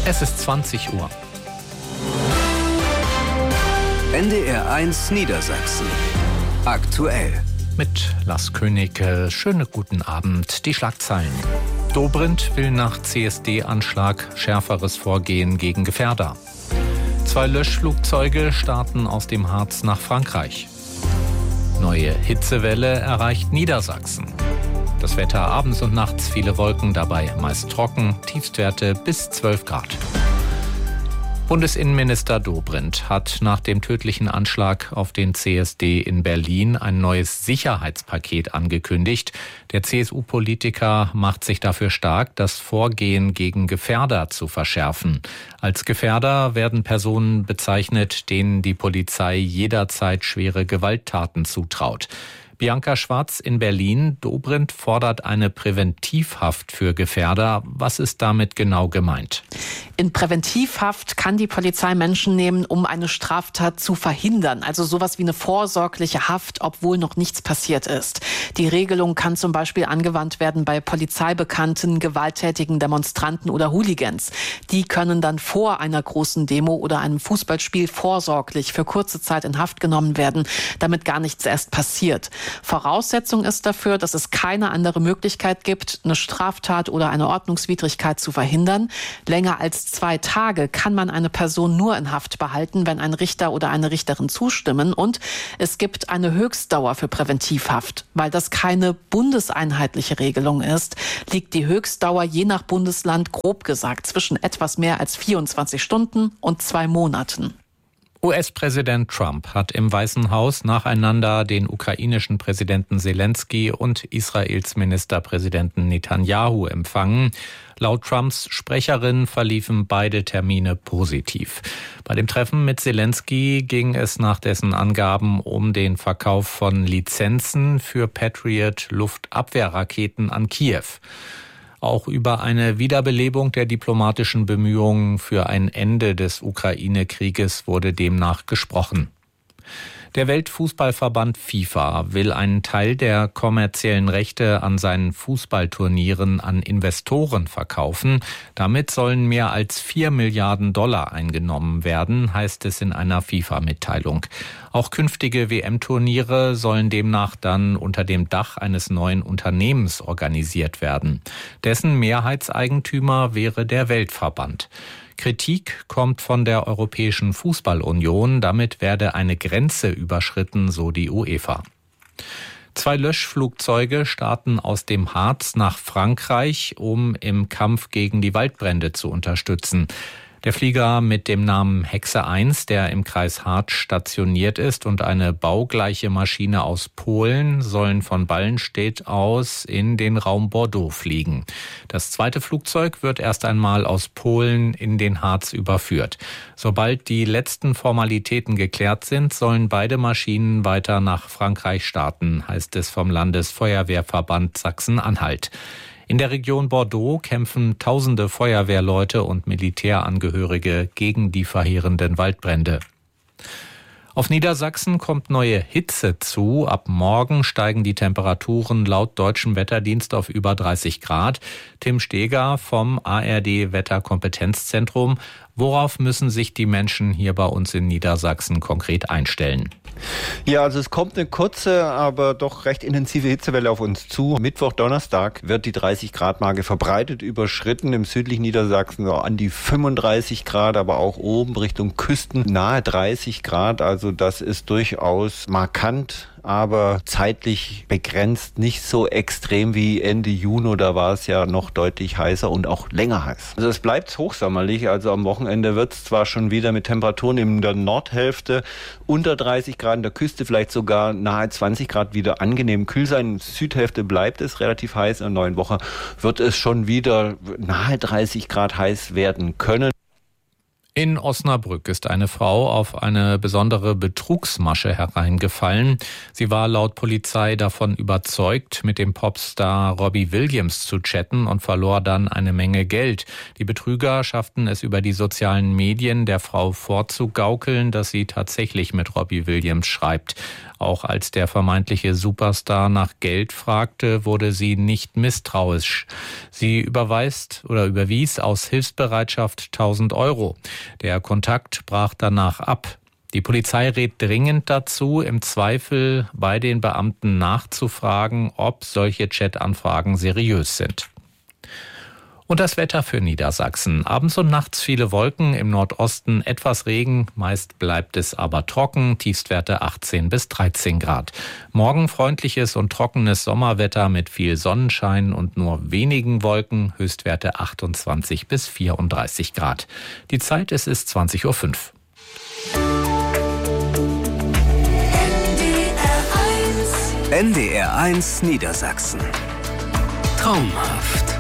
Es ist 20 Uhr. NDR 1 Niedersachsen. Aktuell. Mit Lars König, schönen guten Abend. Die Schlagzeilen. Dobrindt will nach CSD-Anschlag schärferes Vorgehen gegen Gefährder. 2 Löschflugzeuge starten aus dem Harz nach Frankreich. Neue Hitzewelle erreicht Niedersachsen. Das Wetter abends und nachts viele Wolken, dabei meist trocken, Tiefstwerte bis 12 Grad. Bundesinnenminister Dobrindt hat nach dem tödlichen Anschlag auf den CSD in Berlin ein neues Sicherheitspaket angekündigt. Der CSU-Politiker macht sich dafür stark, das Vorgehen gegen Gefährder zu verschärfen. Als Gefährder werden Personen bezeichnet, denen die Polizei jederzeit schwere Gewalttaten zutraut. Bianca Schwarz in Berlin. Dobrindt fordert eine Präventivhaft für Gefährder. Was ist damit genau gemeint? In Präventivhaft kann die Polizei Menschen nehmen, um eine Straftat zu verhindern. Also sowas wie eine vorsorgliche Haft, obwohl noch nichts passiert ist. Die Regelung kann zum Beispiel angewandt werden bei polizeibekannten, gewalttätigen Demonstranten oder Hooligans. Die können dann vor einer großen Demo oder einem Fußballspiel vorsorglich für kurze Zeit in Haft genommen werden, damit gar nichts erst passiert. Voraussetzung ist dafür, dass es keine andere Möglichkeit gibt, eine Straftat oder eine Ordnungswidrigkeit zu verhindern. Länger als 2 Tage kann man eine Person nur in Haft behalten, wenn ein Richter oder eine Richterin zustimmen. Und es gibt eine Höchstdauer für Präventivhaft. Weil das keine bundeseinheitliche Regelung ist, liegt die Höchstdauer je nach Bundesland grob gesagt zwischen etwas mehr als 24 Stunden und 2 Monaten. US-Präsident Trump hat im Weißen Haus nacheinander den ukrainischen Präsidenten Selenskyj und Israels Ministerpräsidenten Netanyahu empfangen. Laut Trumps Sprecherin verliefen beide Termine positiv. Bei dem Treffen mit Selenskyj ging es nach dessen Angaben um den Verkauf von Lizenzen für Patriot-Luftabwehrraketen an Kiew. Auch über eine Wiederbelebung der diplomatischen Bemühungen für ein Ende des Ukraine-Krieges wurde demnach gesprochen. Der Weltfußballverband FIFA will einen Teil der kommerziellen Rechte an seinen Fußballturnieren an Investoren verkaufen. Damit sollen mehr als $4 Milliarden eingenommen werden, heißt es in einer FIFA-Mitteilung. Auch künftige WM-Turniere sollen demnach dann unter dem Dach eines neuen Unternehmens organisiert werden. Dessen Mehrheitseigentümer wäre der Weltverband. Kritik kommt von der Europäischen Fußballunion. Damit werde eine Grenze überschritten, so die UEFA. 2 Löschflugzeuge starten aus dem Harz nach Frankreich, um im Kampf gegen die Waldbrände zu unterstützen. Der Flieger mit dem Namen Hexe 1, der im Kreis Harz stationiert ist, und eine baugleiche Maschine aus Polen sollen von Ballenstedt aus in den Raum Bordeaux fliegen. Das zweite Flugzeug wird erst einmal aus Polen in den Harz überführt. Sobald die letzten Formalitäten geklärt sind, sollen beide Maschinen weiter nach Frankreich starten, heißt es vom Landesfeuerwehrverband Sachsen-Anhalt. In der Region Bordeaux kämpfen tausende Feuerwehrleute und Militärangehörige gegen die verheerenden Waldbrände. Auf Niedersachsen kommt neue Hitze zu. Ab morgen steigen die Temperaturen laut deutschem Wetterdienst auf über 30 Grad. Tim Steger vom ARD Wetterkompetenzzentrum. Worauf müssen sich die Menschen hier bei uns in Niedersachsen konkret einstellen? Ja, also es kommt eine kurze, aber doch recht intensive Hitzewelle auf uns zu. Mittwoch, Donnerstag wird die 30-Grad-Marke verbreitet überschritten. Im südlichen Niedersachsen so an die 35 Grad, aber auch oben Richtung Küsten nahe 30 Grad. Also das ist durchaus markant, aber zeitlich begrenzt, nicht so extrem wie Ende Juni. Da war es ja noch deutlich heißer und auch länger heiß. Also es bleibt hochsommerlich. Also am Wochenende wird es zwar schon wieder mit Temperaturen in der Nordhälfte unter 30 Grad, in der Küste vielleicht sogar nahe 20 Grad wieder angenehm kühl sein. In der Südhälfte bleibt es relativ heiß. In der neuen Woche wird es schon wieder nahe 30 Grad heiß werden können. In Osnabrück ist eine Frau auf eine besondere Betrugsmasche hereingefallen. Sie war laut Polizei davon überzeugt, mit dem Popstar Robbie Williams zu chatten und verlor dann eine Menge Geld. Die Betrüger schafften es über die sozialen Medien, der Frau vorzugaukeln, dass sie tatsächlich mit Robbie Williams schreibt. Auch als der vermeintliche Superstar nach Geld fragte, wurde sie nicht misstrauisch. Sie überwies aus Hilfsbereitschaft 1.000 €. Der Kontakt brach danach ab. Die Polizei rät dringend dazu, im Zweifel bei den Beamten nachzufragen, ob solche Chat-Anfragen seriös sind. Und das Wetter für Niedersachsen. Abends und nachts viele Wolken, im Nordosten etwas Regen, meist bleibt es aber trocken, Tiefstwerte 18 bis 13 Grad. Morgen freundliches und trockenes Sommerwetter mit viel Sonnenschein und nur wenigen Wolken, Höchstwerte 28 bis 34 Grad. Die Zeit, es ist 20:05 Uhr. NDR 1 Niedersachsen. Traumhaft.